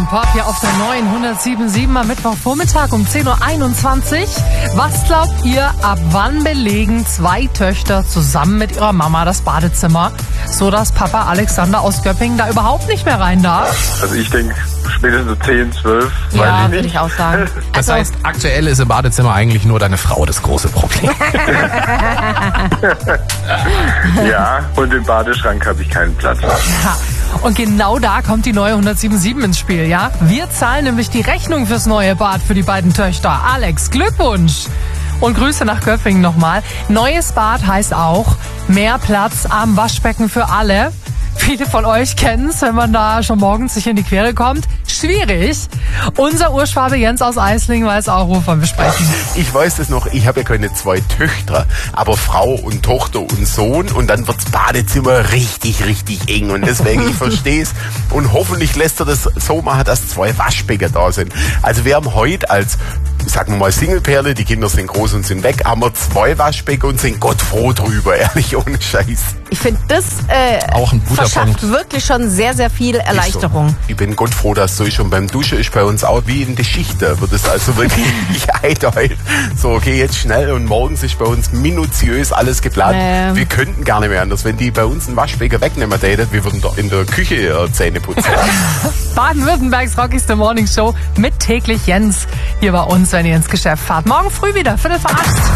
und Pop hier auf der neuen 107.7 am Mittwochvormittag um 10.21 Uhr. Was glaubt ihr, ab wann belegen zwei Töchter zusammen mit ihrer Mama das Badezimmer, so dass Papa Alexander aus Göppingen da überhaupt nicht mehr rein darf? Also ich denke spätestens 10, 12. Ja, würde ich auch sagen. Das heißt, aktuell ist im Badezimmer eigentlich nur deine Frau das große Problem. Ja, und im Badeschrank habe ich keinen Platz. Ja. Und genau da kommt die neue 107.7 ins Spiel, ja? Wir zahlen nämlich die Rechnung fürs neue Bad für die beiden Töchter. Alex, Glückwunsch! Und Grüße nach Göppingen nochmal. Neues Bad heißt auch mehr Platz am Waschbecken für alle. Viele von euch kennen es, wenn man da schon morgens sich in die Quere kommt. Schwierig. Unser Urschwabe Jens aus Eislingen weiß auch, wovon wir sprechen. Ich weiß das noch, ich habe ja keine zwei Töchter, aber Frau und Tochter und Sohn und dann wirds Badezimmer richtig, richtig eng und deswegen, ich verstehe es und hoffentlich lässt er das so machen, dass zwei Waschbecken da sind. Also wir haben heute als, sagen wir mal, Singleperle, die Kinder sind groß und sind weg, haben wir zwei Waschbecken und sind Gott froh drüber, ehrlich, ohne Scheiß. Ich finde, das Auch ein guter verschafft Punkt. wirklich schon sehr, sehr viel Erleichterung. So. Ich bin Gott froh, dass so ist. Und beim Duschen ist bei uns auch wie in der Schicht. Da wird es also wirklich einteilt. So, okay, jetzt schnell. Und morgens ist bei uns minutiös alles geplant. Wir könnten gar nicht mehr anders. Wenn die bei uns einen Waschbecken wegnehmen täten, wir würden da in der Küche Zähne putzen. Baden-Württembergs Rocky's Morning Show mit täglich Jens hier bei uns, wenn ihr ins Geschäft fahrt. Morgen früh wieder, 7:45.